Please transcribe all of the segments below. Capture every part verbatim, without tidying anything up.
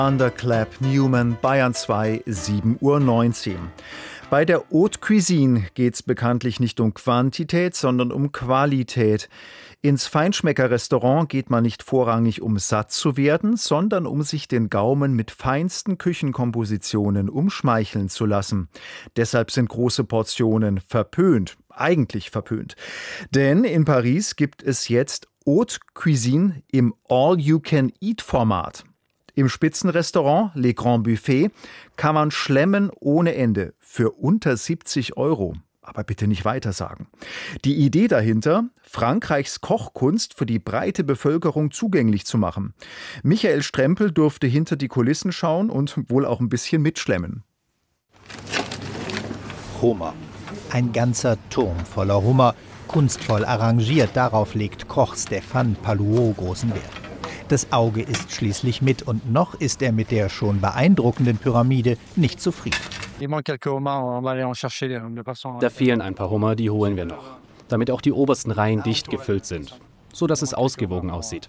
Underclap Newman, Bayern zwei, sieben Uhr neunzehn. Bei der Haute Cuisine geht es bekanntlich nicht um Quantität, sondern um Qualität. Ins Feinschmecker-Restaurant geht man nicht vorrangig, um satt zu werden, sondern um sich den Gaumen mit feinsten Küchenkompositionen umschmeicheln zu lassen. Deshalb sind große Portionen verpönt, eigentlich verpönt. Denn in Paris gibt es jetzt Haute Cuisine im All-You-Can-Eat-Format. Im Spitzenrestaurant Le Grand Buffet kann man schlemmen ohne Ende für unter siebzig Euro. Aber bitte nicht weitersagen. Die Idee dahinter, Frankreichs Kochkunst für die breite Bevölkerung zugänglich zu machen. Michael Strempel durfte hinter die Kulissen schauen und wohl auch ein bisschen mitschlemmen. Hummer. Ein ganzer Turm voller Hummer, kunstvoll arrangiert. Darauf legt Koch Stéphane Palluau großen Wert. Das Auge ist schließlich mit und noch ist er mit der schon beeindruckenden Pyramide nicht zufrieden. Da fehlen ein paar Hummer, die holen wir noch. Damit auch die obersten Reihen dicht gefüllt sind, so dass es ausgewogen aussieht.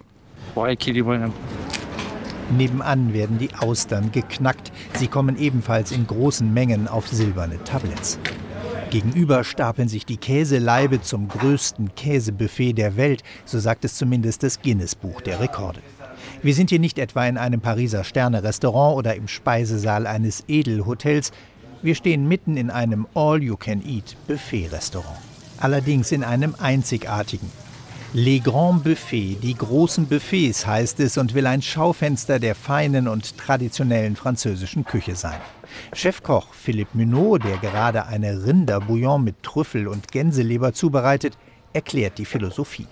Nebenan werden die Austern geknackt. Sie kommen ebenfalls in großen Mengen auf silberne Tabletts. Gegenüber stapeln sich die Käselaibe zum größten Käsebuffet der Welt, so sagt es zumindest das Guinness-Buch der Rekorde. Wir sind hier nicht etwa in einem Pariser Sterne-Restaurant oder im Speisesaal eines Edelhotels. Wir stehen mitten in einem All-You-Can-Eat-Buffet-Restaurant. Allerdings in einem einzigartigen. Les Grands Buffets, die großen Buffets heißt es und will ein Schaufenster der feinen und traditionellen französischen Küche sein. Chefkoch Philippe Munot, der gerade eine Rinderbouillon mit Trüffel und Gänseleber zubereitet, erklärt die Philosophie.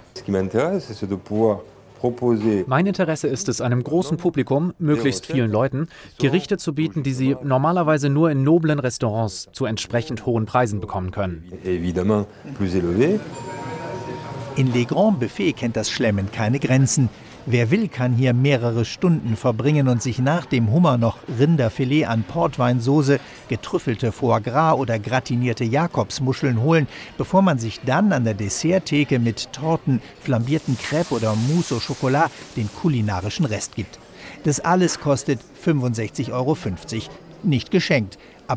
Mein Interesse ist es, einem großen Publikum, möglichst vielen Leuten, Gerichte zu bieten, die sie normalerweise nur in noblen Restaurants zu entsprechend hohen Preisen bekommen können. In Les Grands Buffets kennt das Schlemmen keine Grenzen. Wer will, kann hier mehrere Stunden verbringen und sich nach dem Hummer noch Rinderfilet an Portweinsoße, getrüffelte Foie Gras oder gratinierte Jakobsmuscheln holen, bevor man sich dann an der Desserttheke mit Torten, flambierten Crêpes oder Mousse au Chocolat den kulinarischen Rest gibt. Das alles kostet fünfundsechzig Euro fünfzig. Nicht geschenkt,